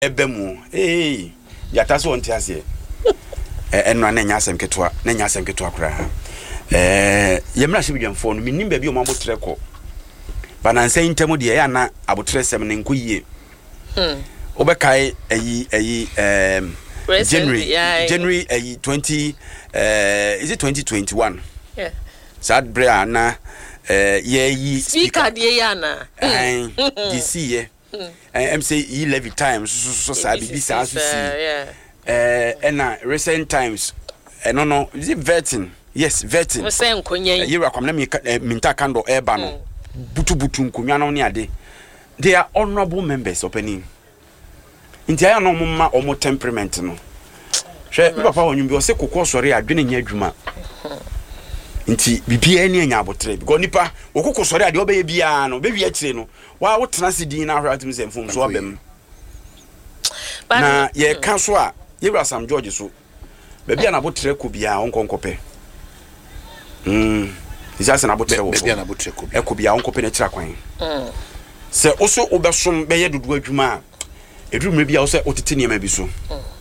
ebemu yata so onti ase enno na nya asem ketoa kra yemra hye bidwamfo no minim ba bi o mabotre ko banansa intemu de ya na abotre sem ne nkoyie obekai ayi January 20 is it 2021 sad brea na ye speaker de ya na DC ye MC levy times so sabi bi sa so see na recent times no is it vetting yes vetting we say nkonyan you akwam na minta kando eba no butu nkonwa no ne ade they are honorable members opening inti aya no mma omo temperament no hwe mi papa wonyu bi o se kokko sori adwene nya adwuma inti bibia ni anya abotre because nipa okoko sori ade obeye bia no be wi akire no wa wotena sidin na ahwa atum se mfom so obem na ye ka so a ye wura Sam George so be bia na abotre ko bia onkonkope isa na abotre wo bia na abotre ko e ko bia onkope na kira kwan se oso obesom be ye dodo adwuma edumre bia wo se otete niam bi so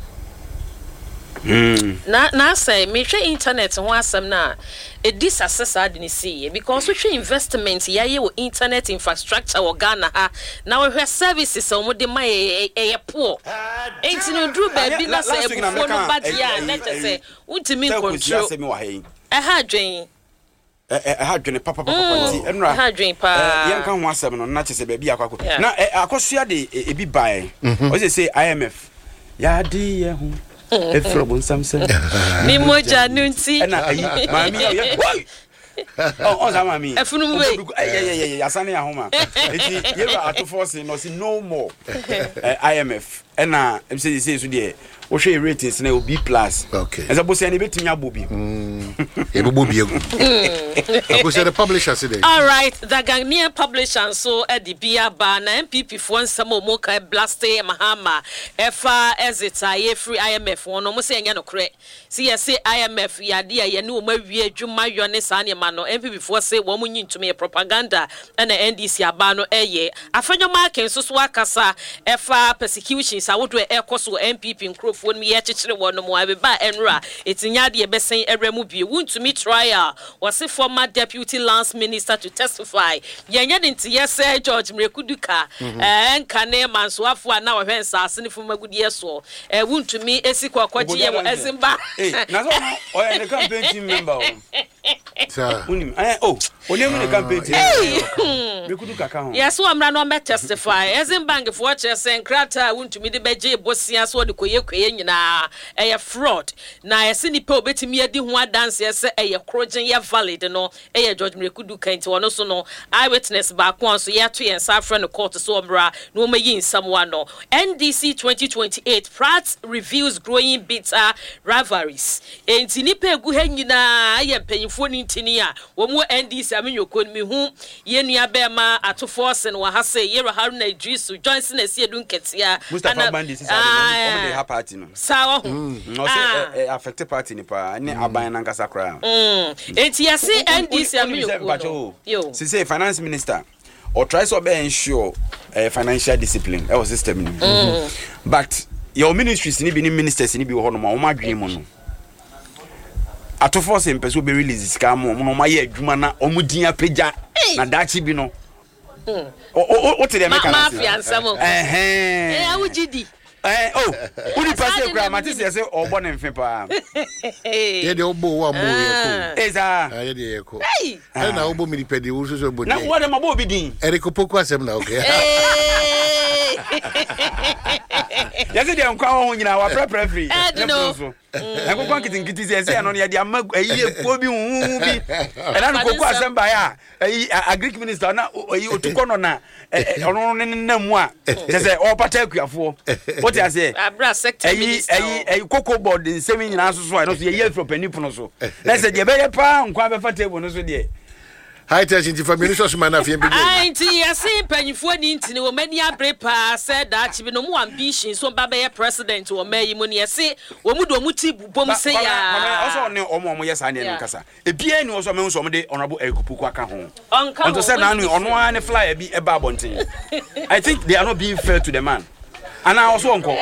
na say me hwe internet ho asem na e disassess adini see because we hwe investment ya ye wo internet infrastructure wo Ghana ha na we hwe services o mo de ma e poor enti no dru ba bi na say e bufo no bad ya na che say untimi control ha dwen ha dwen papa ti enra ha dwen pa yen kan ho asem no na che say ba bi akwa na akosua de e bi bai o say IMF ya di ye ho Efrobon Samson. Mi moja nunti. Na ayi mami ye. Oh mami. Efunu we. Yeah, asane ya homa. Eti ye ba ato force no see no more. IMF. Na em say so there. O hwe ratings na B+. Okay. Eza bo say na betimi abobi. E bo bobi egu. Ako say the publisher say. All right, the Ghanaian publisher so at the Bia ba na MPP for nsam o mo kai blaste Mahama. Efa ezita ye free IMF no mo say nya no kre. See ye say IMF ya de ye ne o ma wie adwuma yo ne sa ne ma no MPP for say wo mo nyintumi propaganda na NDC aba no eye. Afenyo market so akasa efa persecutions awodo ekoso MPP nkro when me yechire wono mo abeba enra etinya de besen eremu bie wuntumi trial was a former deputy lance minister to testify yenya de ntiye say George Mrekuduka enkane mansoafo na wo hwensa ase ne fuma gudie so wuntumi esiko akwaje ye wo ezimba na so o ya the campaign team member sir unim onemu the campaign team Mrekuduka ka ho yes so amra no me testify ezimba for chese nkrata wuntumi de beje bosia so de koye nyina fraud na yesi nipa obetimi adi ho adanse yese krogen ye valid no George Mrekuduka nti wono so no eyewitness ba ko so ye to yensa frɛ no court so omra no mayi nsamwa no NDC 2028 Pratt reviews growing bitter rivalries enti nipa egu ha nyina ye mpanyifo ni ntini a wo mu NDC amenyoko ni hu ye nua be ma ato force no ha say ye Haruna Idrisu Johnson esi edu nketia Mustafa Bandi sisa de ha party no sawa no say affected party ni pa ni aban na nkasa kra enti ya say NDC amenyoko yo say finance minister or try to be ensure financial discipline our system but your ministries ni bi ni ministers ni bi ho no ma o ma dwen mu no ato force person be release ska mo no ma ye adwuma na o mu din apagya na dachi bi no o te dem ka na mafia nsamo awugidi uni passe kwa matisi yase obo ne mfe pa ye de obo wa mo ye ko eza ye de ye ko na obo mi pedi wo so bo na wo de mabo bi din eriko poku asem na okay yase de nkwa ho nyina wa prepare free so akokwa kitingiti yase ya no ya de ama ayi ko bi hu bi na no kokwa asem ba ya agric minister na otuko no na ono ne mu a yase o pata akuafo what I say abra sector minister ayi koko board nsemi nyina so so no so ye from penipo so na say de be ye pa nkwa be fa table no so de high tension ti family so man afia bi anti yase panyifo ni ntini wo mani abre pa said that bi no mu ambition so ba be president wo mayi mu ne yase wo mu do mu ti bubom se ya also ne omo yesa ne nkasa ebia ni also me so me de honorable Ekupuku aka ho onto say na no ono an fly bi e ba bonten I think they are not being fair to the man ana also onko